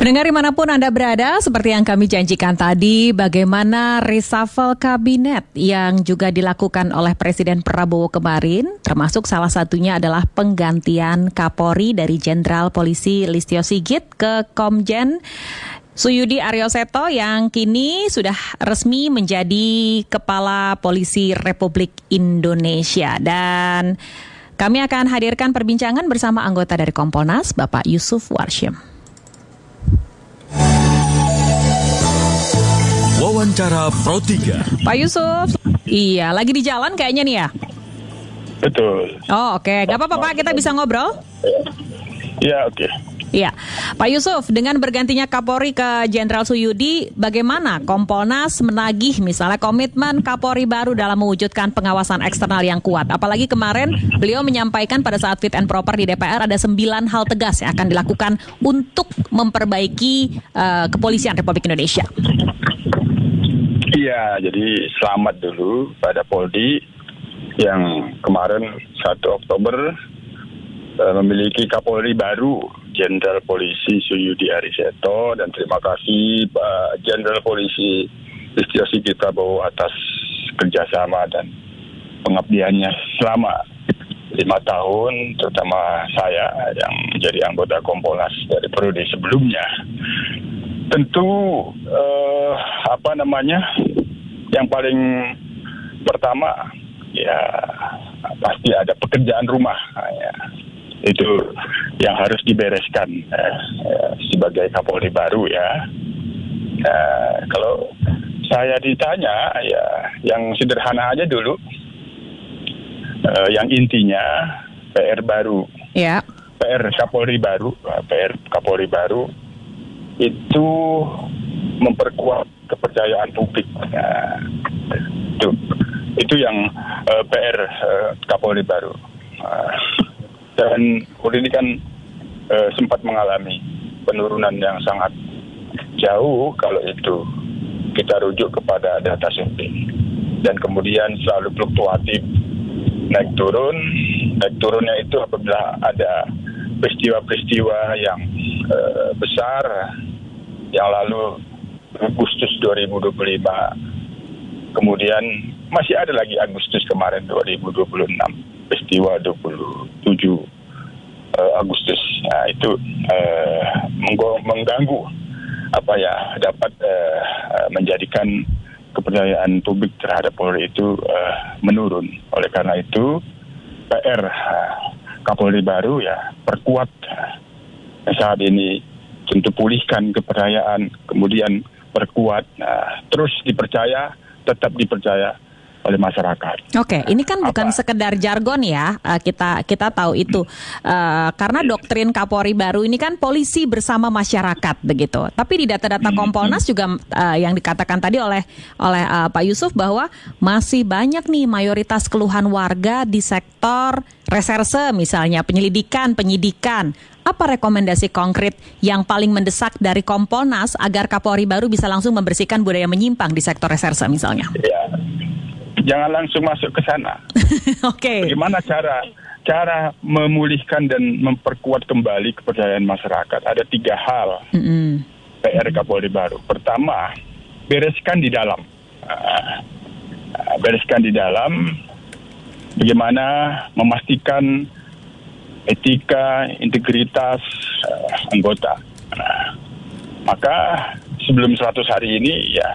Pendengar dimanapun Anda berada, seperti yang kami janjikan tadi, bagaimana reshuffle kabinet yang juga dilakukan oleh Presiden Prabowo kemarin, termasuk salah satunya adalah penggantian Kapolri dari Jenderal Polisi Listio Sigit ke Komjen Suyudi Arioseto yang kini sudah resmi menjadi Kepala Polisi Republik Indonesia. Dan kami akan hadirkan perbincangan bersama anggota dari Kompolnas, Bapak Yusuf Warshim. Wawancara Pro 3. Pak Yusuf, iya lagi di jalan kayaknya nih ya? Betul. Oh oke. Gak apa-apa Pak, kita bisa ngobrol? Ya oke. Iya, Pak Yusuf, dengan bergantinya Kapolri ke Jenderal Suyudi, bagaimana Kompolnas menagih misalnya komitmen Kapolri baru dalam mewujudkan pengawasan eksternal yang kuat? Apalagi kemarin beliau menyampaikan pada saat fit and proper di DPR ada 9 hal tegas yang akan dilakukan untuk memperbaiki kepolisian Republik Indonesia. Iya, jadi selamat dulu pada Polri yang kemarin 1 Oktober memiliki Kapolri baru, Jenderal Polisi Suyudi Arioseto, dan terima kasih Pak Jenderal Polisi Listio Sigit Prabowo atas kerjasama dan pengabdiannya selama 5 tahun, terutama saya yang menjadi anggota Kompolnas dari periode sebelumnya. Tentu yang paling pertama ya pasti ada pekerjaan rumah ya. Itu yang harus dibereskan sebagai Kapolri baru ya. Kalau saya ditanya ya yang sederhana aja dulu, yang intinya PR baru, Ya. PR Kapolri baru itu memperkuat kepercayaan publik. Itu yang PR Kapolri baru. Dan Polri ini kan sempat mengalami penurunan yang sangat jauh kalau itu kita rujuk kepada data survei. Dan kemudian selalu fluktuatif, naik turunnya itu apabila ada peristiwa-peristiwa yang besar yang lalu Agustus 2025, kemudian masih ada lagi Agustus kemarin 2026, peristiwa 27 Agustus. Nah, itu mengganggu dapat menjadikan kepercayaan publik terhadap Polri itu menurun. Oleh karena itu PR Kapolri baru ya perkuat saat ini, tentu pulihkan kepercayaan, kemudian perkuat, terus tetap dipercaya oleh masyarakat. Oke, ini kan bukan sekedar jargon ya, kita tahu itu, karena doktrin Kapolri baru ini kan polisi bersama masyarakat begitu. Tapi di data-data Kompolnas juga yang dikatakan tadi oleh Pak Yusuf bahwa masih banyak nih mayoritas keluhan warga di sektor reserse misalnya, penyidikan. Apa rekomendasi konkret yang paling mendesak dari Kompolnas agar Kapolri baru bisa langsung membersihkan budaya menyimpang di sektor reserse misalnya? Ya. Jangan langsung masuk ke sana. Oke. Bagaimana cara memulihkan dan memperkuat kembali kepercayaan masyarakat? Ada 3 hal PR Kapolri baru. Pertama, bereskan di dalam. Bagaimana memastikan etika, integritas anggota. Maka sebelum 100 hari ini ya